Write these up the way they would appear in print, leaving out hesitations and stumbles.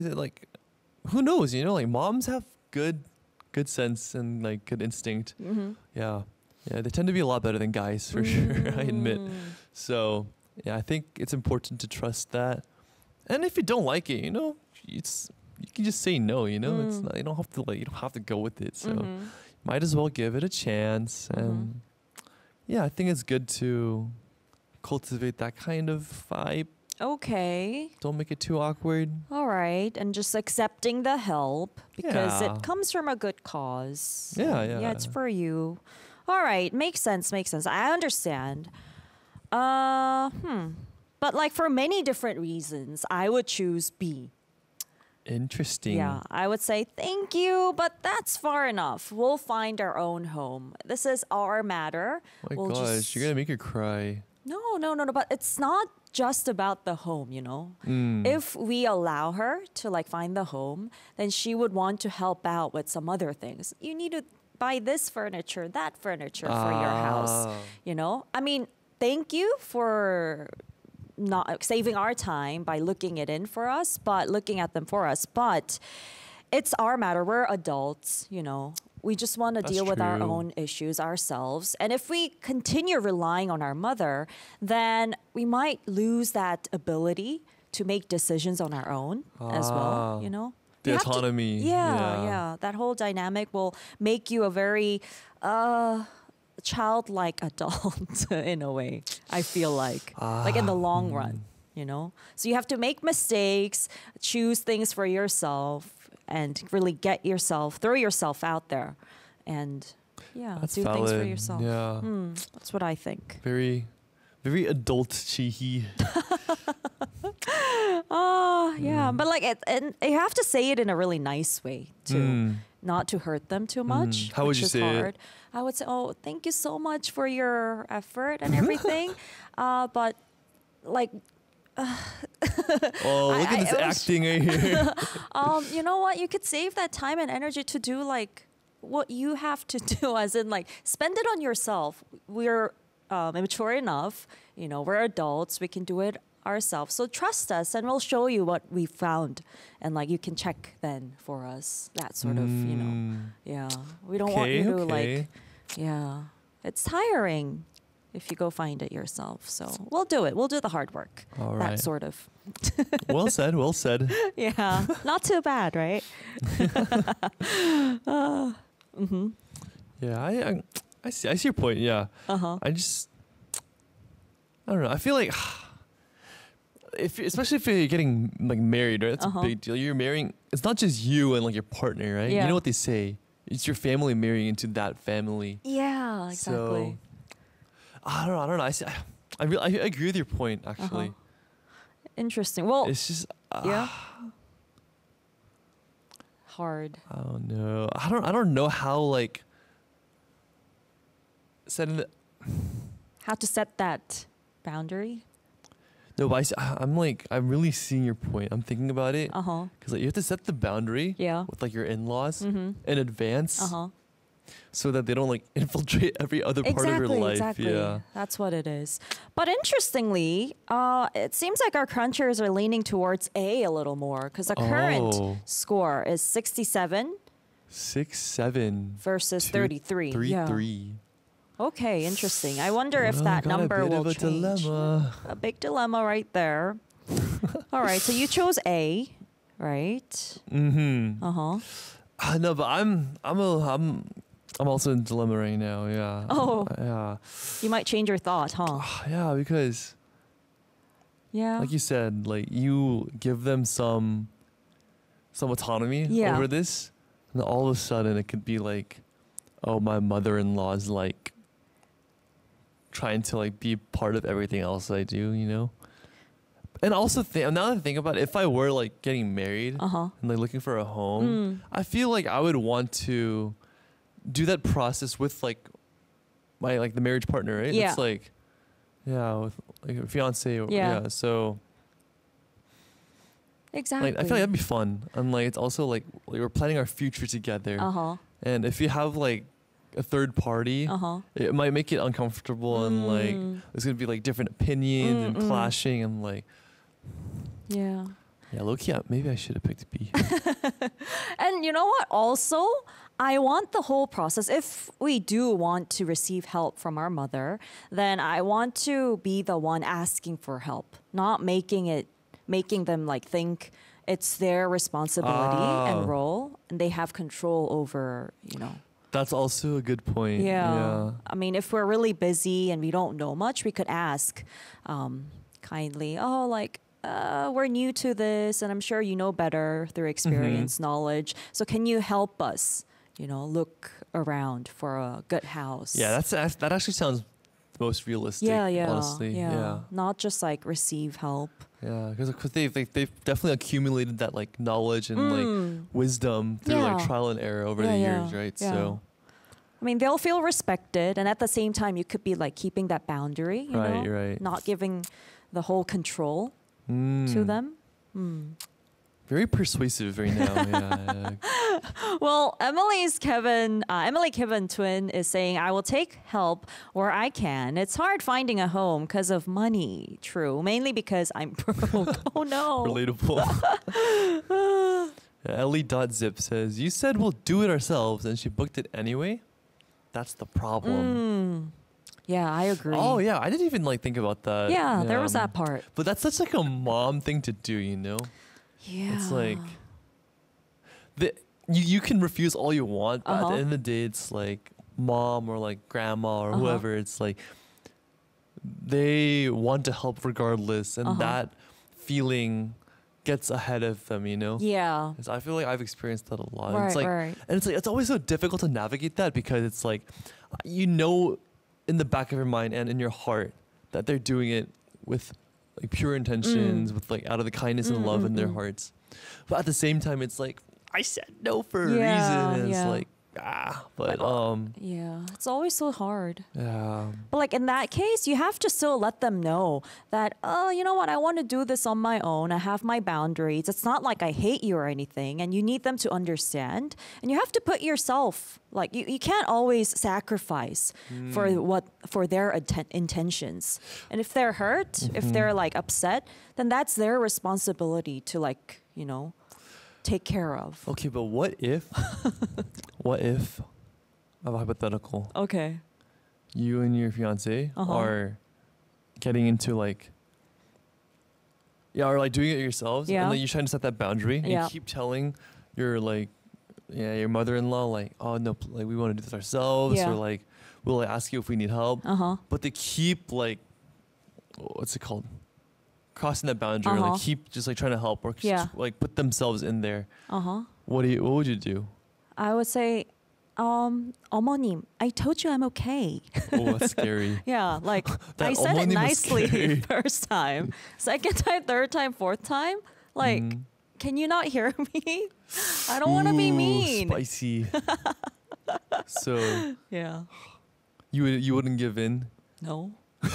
is it like, who knows? You know, like moms have good sense and like good instinct. Mm-hmm. Yeah, yeah, they tend to be a lot better than guys for sure. I admit. So yeah, I think it's important to trust that. And if you don't like it, you know, it's you can just say no. You know, it's not, you don't have to go with it. So might as well give it a chance. And yeah, I think it's good to cultivate that kind of vibe. Okay. Don't make it too awkward. All right. And just accepting the help because Yeah. it comes from a good cause. Yeah, And yeah. Yeah, it's for you. All right. Makes sense. Makes sense. I understand. But like for many different reasons, I would choose B. Interesting. Yeah, I would say thank you, but that's far enough. We'll find our own home. This is our matter. My We'll gosh, just- you're gonna make her cry. No. But it's not just about the home, you know. Mm. If we allow her to like find the home, then she would want to help out with some other things. You need to buy this furniture, that furniture for your house. Ah. You know, I mean, thank you for not saving our time by looking it in for us, but looking at them for us. But it's our matter. We're adults, you know. We just want to That's deal with our true. own issues ourselves. And if we continue relying on our mother, then we might lose that ability to make decisions on our own as well, Ah. you know? The You have to- autonomy. yeah. That whole dynamic will make you a very childlike adult in a way, I feel like in the long run, you know? So you have to make mistakes, choose things for yourself, and really throw yourself out there and That's do valid. things for yourself. Yeah. That's what I think. Very, very adult cheeky. Yeah, but like, and you have to say it in a really nice way too, not to hurt them too much. How would which you is say it? hard. I would say, "Oh, thank you so much for your effort and everything," but like, Oh, look I- at this I was- acting right here. you know what? You could save that time and energy to do like what you have to do, as in like spend it on yourself. We're mature enough, you know, we're adults. We can do it ourselves. So trust us, and we'll show you what we found, and like you can check then for us. That sort of, you know, yeah. We don't want you to like, yeah. It's tiring if you go find it yourself. So we'll do it. We'll do the hard work. All That right. sort of. Well said. Well said. Yeah, not too bad, right? Yeah, I see. I see your point. Yeah. I don't know. I feel like especially if you're getting like married, right? That's a big deal. You're marrying. It's not just you and like your partner, right? Yeah. You know what they say. It's your family marrying into that family. Yeah, exactly. So I don't know. I agree with your point actually. Interesting. Well, It's just yeah. Hard. I don't know. I don't know how like setting the How to set that boundary? no, but I'm like I'm really seeing your point. I'm thinking about it Uh-huh. because like you have to set the boundary Yeah. with like your in-laws Mm-hmm. in advance Uh-huh. so that they don't like infiltrate every other part of your life. Exactly. Yeah. That's what it is. But interestingly, it seems like our crunchers are leaning towards A a little more because the current Oh. score is 67 6-7 versus two, 33. 3-3. Okay, interesting. I wonder if Well, that got number a bit will of a change. dilemma. A big dilemma right there. All right, so you chose A, right? Mm-hmm. Uh-huh. No, but I'm also in dilemma right now. Yeah. Oh. Yeah. You might change your thought, huh? Yeah, because Yeah. like you said, like you give them some autonomy Yeah. over this, and then all of a sudden it could be like, oh, my mother-in-law's like trying to like be part of everything else I do, you know. And also, now that I think about it, if I were like getting married Uh-huh. and like looking for a home, Mm. I feel like I would want to do that process with like my like the marriage partner, right? Yeah. It's like, yeah, with like a fiance. Or, Yeah. yeah. So Exactly. like I feel like that'd be fun, and like it's also like we're planning our future together. Uh-huh. And if you have like a third party, Uh-huh. it might make it uncomfortable, and like there's gonna be like different opinions and Mm-mm. clashing, and like Yeah. Yeah, low-key, maybe I should have picked B. And you know what? Also, I want the whole process. If we do want to receive help from our mother, then I want to be the one asking for help, not making them like think it's their responsibility Ah. and role, and they have control over, That's also a good point. Yeah. I mean, if we're really busy and we don't know much, we could ask kindly, oh, like, we're new to this and I'm sure you know better through experience, knowledge. So can you help us, look around for a good house? Yeah, that actually sounds most realistic, honestly. Yeah. Not just like receive help. Yeah, because they've definitely accumulated that like knowledge and like wisdom through like Yeah. trial and error over the Yeah, years, right? yeah. So I mean, they'll feel respected, and at the same time, you could be like keeping that boundary, Right. not giving the whole control to Mm. them. Very persuasive right now. Yeah. Well, Emily Kevin twin is saying, I will take help where I can. It's hard finding a home because of money. True. Mainly because I'm broke. Oh, no. Relatable. Ellie.zip says, you said we'll do it ourselves and she booked it anyway? That's the problem. Yeah, I agree. Oh yeah, I didn't even like think about that. Yeah, there was that part. But that's such like a mom thing to do, you know? Yeah. It's like you can refuse all you want, but at the Uh-huh. end of the day, it's like mom or like grandma or Uh-huh. whoever. It's like they want to help regardless, and Uh-huh. that feeling gets ahead of them, you know? Yeah. 'Cause I feel like I've experienced that a lot. Right, it's like, right. and it's like it's always so difficult to navigate that because it's like, in the back of your mind and in your heart that they're doing it with like pure intentions, with like out of the kindness and love in their hearts. But at the same time, it's like I said no for a reason, and Yeah. it's like Yeah. It's always so hard. yeah. But like in that case, you have to still let them know that, oh, you know what, I want to do this on my own. I have my boundaries. It's not like I hate you or anything. And you need them to understand. And you have to put yourself, like you can't always sacrifice for their intentions. And if they're hurt, if they're like upset, then that's their responsibility to like, take care of. Okay, but what if I have a hypothetical. Okay. You and your fiance Uh-huh. are getting into like or like doing it yourselves, Yeah. and like you're trying to set that boundary, and Yeah. you keep telling your your mother-in-law like, oh no, like we want to do this ourselves, Yeah. or like we'll like, ask you if we need help, Uh-huh. but they keep like what's it called, crossing that boundary, or Uh-huh. like keep just like trying to help, or just, Yeah. like put themselves in there. Uh-huh. What would you do? I would say, 어머님, I told you I'm okay. Oh, that's scary. Yeah, like That I said it 어머님 was nicely scary. first time. Second time, third time, fourth time. Like, can you not hear me? I don't want to be Ooh, mean. Spicy. So Yeah. you wouldn't give in. No.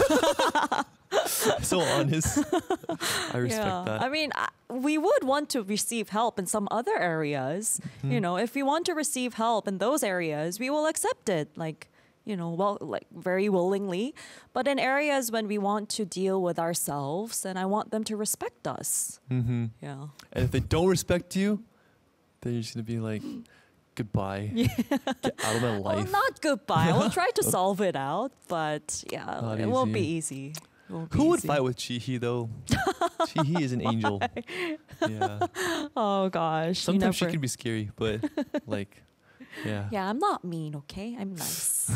So honest. I respect Yeah. that. I mean, we would want to receive help in some other areas. If we want to receive help in those areas, we will accept it. Like, like very willingly. But in areas when we want to deal with ourselves, then I want them to respect us. Mm-hmm. Yeah. And if they don't respect you, then you're just gonna be like, goodbye. Get out of my Well, life. not goodbye. We'll try to solve it out, but yeah, Not it won't be easy. easy. It won't be Who would easy. fight with Chihi though? Chihi is an angel. Yeah. Oh gosh. you Sometimes she never- can be scary, but like, yeah. Yeah, I'm not mean, okay? I'm nice.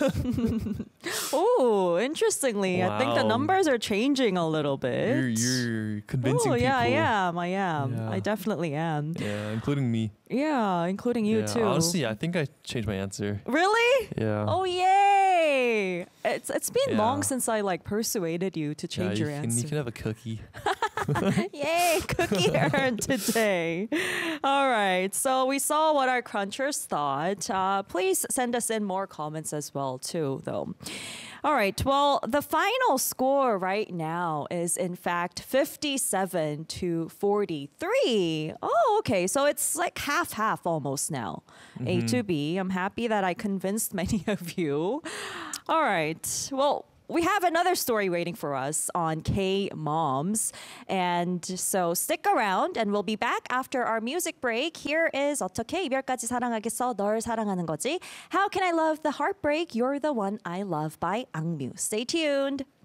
Oh, interestingly, I think the Wow. numbers are changing a little bit. You're convincing Oh, people. yeah, I am. I Yeah. definitely am. Yeah, including me. Yeah, including you Yeah, too. honestly, I think I changed my answer. Really? Yeah. Oh, yay! It's been long Yeah. since I like persuaded you to change your you answer. can have a cookie. Yay, cookie earned today. All right, so we saw what our crunchers thought. Please send us in more comments as well, too, though. All right, well, the final score right now is in fact 57 to 43. Oh, okay, so it's like half almost now. A to B. I'm happy that I convinced many of you. All right, well, we have another story waiting for us on K Moms. And so stick around and we'll be back after our music break. Here is 어떻게 이별까지 사랑하겠어 널 사랑하는 거지. How can I love the heartbreak? You're the one I love by Angmyu. Stay tuned.